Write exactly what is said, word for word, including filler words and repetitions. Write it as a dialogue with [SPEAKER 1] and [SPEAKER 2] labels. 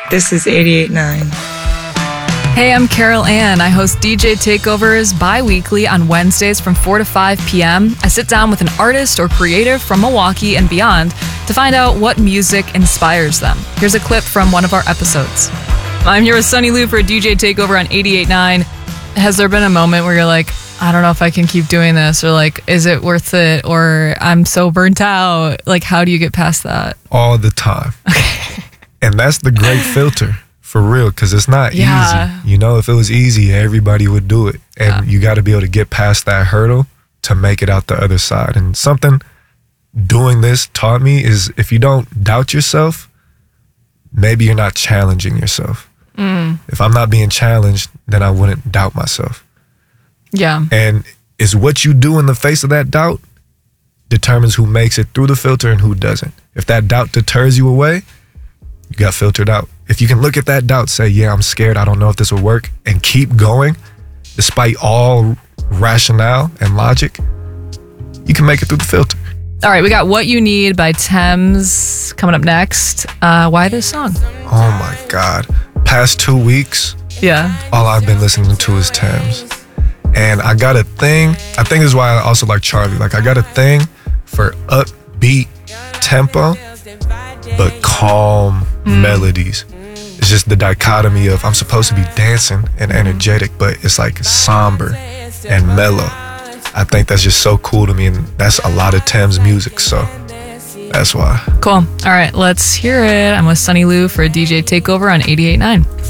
[SPEAKER 1] This is eighty-eight point nine.
[SPEAKER 2] Hey, I'm Carol Ann. I host D J Takeovers bi-weekly on Wednesdays from four to five p.m. I sit down with an artist or creative from Milwaukee and beyond to find out what music inspires them. Here's a clip from one of our episodes. I'm here with Sunny Lou for D J Takeover on eighty-eight point nine. Has there been a moment where you're like, I don't know if I can keep doing this, or like, is it worth it, or I'm so burnt out? Like, how do you get past that?
[SPEAKER 3] All the time.
[SPEAKER 2] Okay.
[SPEAKER 3] And that's the great filter, for real, because it's not
[SPEAKER 2] Yeah.
[SPEAKER 3] easy. You know, if it was easy, everybody would do it. And
[SPEAKER 2] Yeah.
[SPEAKER 3] you got to be able to get past that hurdle to make it out the other side. And something doing this taught me is if you don't doubt yourself, maybe you're not challenging yourself.
[SPEAKER 2] Mm.
[SPEAKER 3] If I'm not being challenged, then I wouldn't doubt myself.
[SPEAKER 2] Yeah.
[SPEAKER 3] And it's what you do in the face of that doubt determines who makes it through the filter and who doesn't. If that doubt deters you away, you got filtered out. If you can look at that doubt, say, yeah, I'm scared, I don't know if this will work, and keep going, despite all rationale and logic, you can make it through the filter.
[SPEAKER 2] All right, we got What You Need by Thames coming up next. Uh, why this song?
[SPEAKER 3] Oh my God. Past two weeks,
[SPEAKER 2] Yeah.
[SPEAKER 3] all I've been listening to is Thames. And I got a thing, I think this is why I also like Charlie. Like, I got a thing for upbeat tempo, but calm
[SPEAKER 2] Mm.
[SPEAKER 3] melodies. It's just the dichotomy of I'm supposed to be dancing and energetic, but it's like somber and mellow. I think that's just so cool to me, and that's a lot of Thames music, so that's why.
[SPEAKER 2] Cool. All right, let's hear it. I'm with Sunny Lou for D J Takeover on eighty-eight point nine.